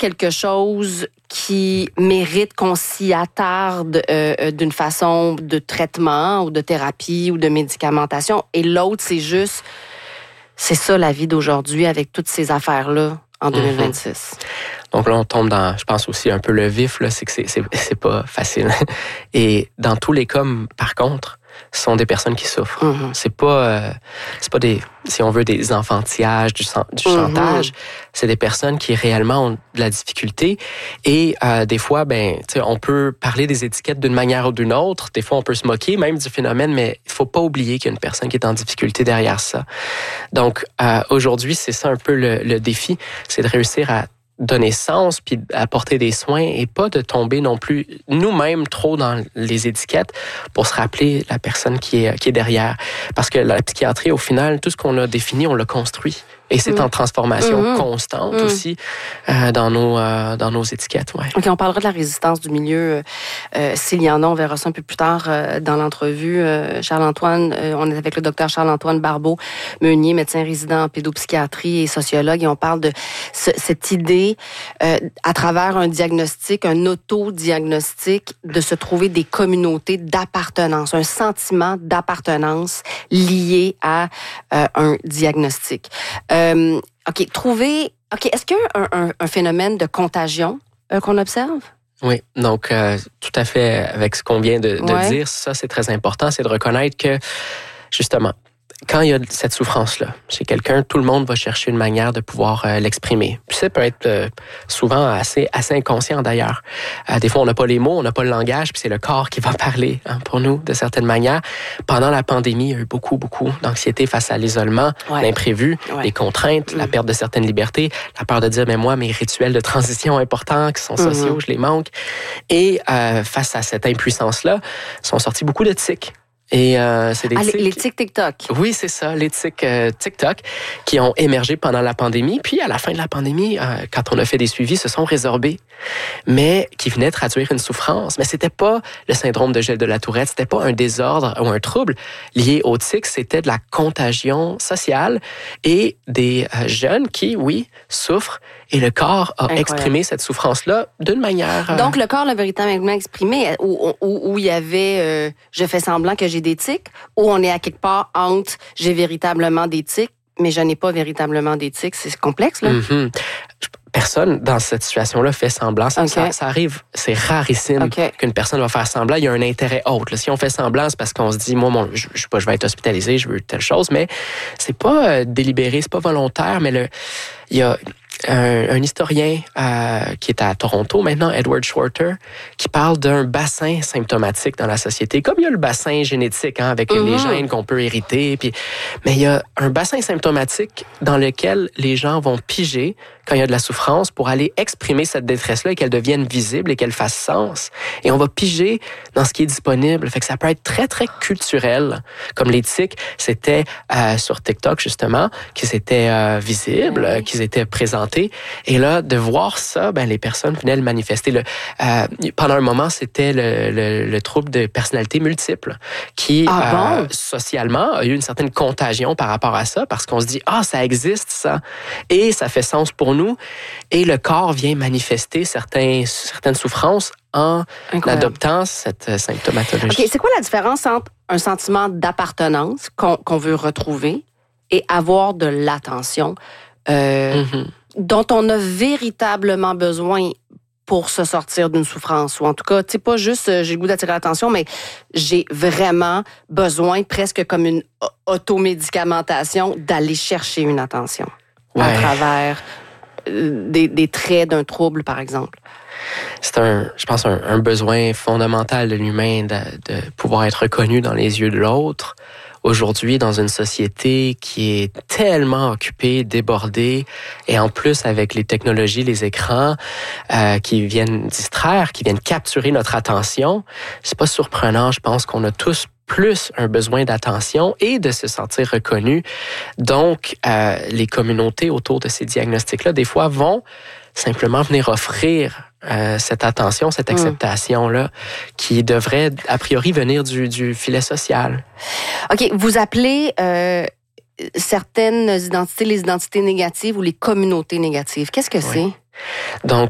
quelque chose qui mérite qu'on s'y attarde d'une façon de traitement ou de thérapie ou de médicamentation. Et l'autre, c'est ça la vie d'aujourd'hui avec toutes ces affaires-là en 2026. Donc là, on tombe dans, je pense aussi un peu le vif, là, c'est que c'est pas facile. Et dans tous les cas, par contre, ce sont des personnes qui souffrent. C'est pas des, si on veut, des enfantillages, du chantage. C'est des personnes qui réellement ont de la difficulté. Et des fois, on peut parler des étiquettes d'une manière ou d'une autre. Des fois, on peut se moquer même du phénomène, mais il faut pas oublier qu'il y a une personne qui est en difficulté derrière ça. Donc, aujourd'hui, c'est ça un peu le défi, c'est de réussir à donner sens puis apporter des soins et pas de tomber non plus nous-mêmes trop dans les étiquettes pour se rappeler la personne qui est derrière. Parce que la psychiatrie, au final, tout ce qu'on a défini, on l'a construit. Et c'est en transformation constante aussi dans nos étiquettes. Ouais. OK, on parlera de la résistance du milieu. S'il y en a, on verra ça un peu plus tard dans l'entrevue. Charles-Antoine, on est avec le docteur Charles-Antoine Barbeau-Meunier, médecin résident en pédopsychiatrie et sociologue, et on parle de cette idée, à travers un diagnostic, un autodiagnostic, de se trouver des communautés d'appartenance, un sentiment d'appartenance lié à un diagnostic. OK, est-ce qu'il y a un phénomène de contagion qu'on observe? Oui, donc tout à fait avec ce qu'on vient de dire, ça c'est très important, c'est de reconnaître que justement, quand il y a cette souffrance-là chez quelqu'un, tout le monde va chercher une manière de pouvoir l'exprimer. Puis ça peut être souvent assez inconscient d'ailleurs. Des fois, on n'a pas les mots, on n'a pas le langage, puis c'est le corps qui va parler pour nous de certaines manières. Pendant la pandémie, il y a eu beaucoup d'anxiété face à l'isolement, l'imprévu, les contraintes, la perte de certaines libertés, la peur de dire, mais moi, mes rituels de transition importants qui sont sociaux, je les manque. Et face à cette impuissance-là, sont sortis beaucoup de tics. Et c'est des tics. Les tics TikTok. Oui, c'est ça, les tics TikTok qui ont émergé pendant la pandémie. Puis à la fin de la pandémie, quand on a fait des suivis, se sont résorbés, mais qui venaient traduire une souffrance. Mais c'était pas le syndrome de Gilles de la Tourette, c'était pas un désordre ou un trouble lié aux tics, c'était de la contagion sociale et des jeunes qui, oui, souffrent. Et le corps a exprimé cette souffrance-là d'une manière... Donc, le corps l'a véritablement exprimé, où il y avait je fais semblant que j'ai des tics, ou on est à quelque part entre j'ai véritablement des tics, mais je n'ai pas véritablement des tics. C'est complexe, là? Personne dans cette situation-là fait semblant. Ça arrive, c'est rarissime qu'une personne va faire semblant. Il y a un intérêt autre. Là. Si on fait semblant, c'est parce qu'on se dit, moi, je vais être hospitalisé, je veux telle chose, mais c'est pas délibéré, c'est pas volontaire, mais il y a un historien qui est à Toronto maintenant, Edward Shorter, qui parle d'un bassin symptomatique dans la société. Comme il y a le bassin génétique avec les gènes qu'on peut hériter, mais il y a un bassin symptomatique dans lequel les gens vont piger quand il y a de la souffrance pour aller exprimer cette détresse-là et qu'elle devienne visible et qu'elle fasse sens. Et on va piger dans ce qui est disponible. Fait que ça peut être très, très culturel. Comme les tics, c'était sur TikTok, justement, qu'ils étaient visibles, qu'ils étaient présentés. Et là, de voir ça, les personnes venaient le manifester. Pendant un moment, c'était le trouble de personnalité multiple qui, socialement, a eu une certaine contagion par rapport à ça parce qu'on se dit, ça existe, ça. Et ça fait sens pour nous. Et le corps vient manifester certaines souffrances en adoptant cette symptomatologie. OK, c'est quoi la différence entre un sentiment d'appartenance qu'on veut retrouver et avoir de l'attention dont on a véritablement besoin pour se sortir d'une souffrance? Ou en tout cas, tu sais, pas juste j'ai le goût d'attirer l'attention, mais j'ai vraiment besoin, presque comme une automédicamentation, d'aller chercher une attention à travers des traits d'un trouble, par exemple. C'est je pense, un besoin fondamental de l'humain de pouvoir être reconnu dans les yeux de l'autre. Aujourd'hui, dans une société qui est tellement occupée, débordée, et en plus avec les technologies, les écrans qui viennent distraire, qui viennent capturer notre attention, c'est pas surprenant, je pense qu'on a tous plus un besoin d'attention et de se sentir reconnu. Donc, les communautés autour de ces diagnostics-là, des fois, vont simplement venir offrir cette attention, cette acceptation-là, qui devrait, a priori, venir du filet social. OK, vous appelez certaines identités les identités négatives ou les communautés négatives. Qu'est-ce que c'est? Donc,